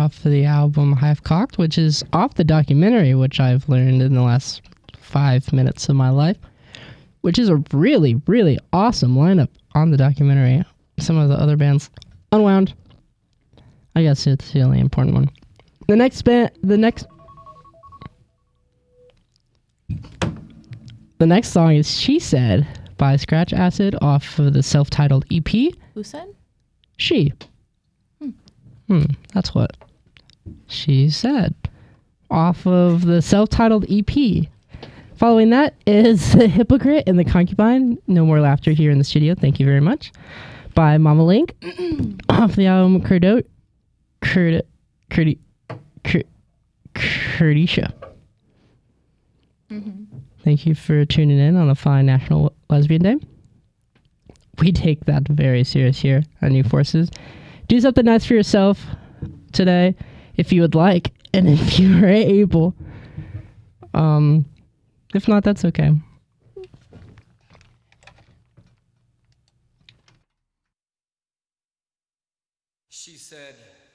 off the album Hive Cocked, which is off the documentary, which I've learned in the last 5 minutes of my life, which is a really, really awesome lineup on the documentary. Some of the other bands, Unwound, I guess it's the only important one. The next song is She Said by Scratch Acid off of the self-titled EP. Who said? She. That's what she said. Off of the self-titled EP. Following that is The Hypocrite and The Concubine. No More Laughter Here in the Studio. Thank you very much. By Mama Link. Off the album Kurdicia. Thank you for tuning in on a fine National Lesbian Day. We take that very serious here on New Forces. Do something nice for yourself today if you would like, and if you are able. If not, that's okay. She said,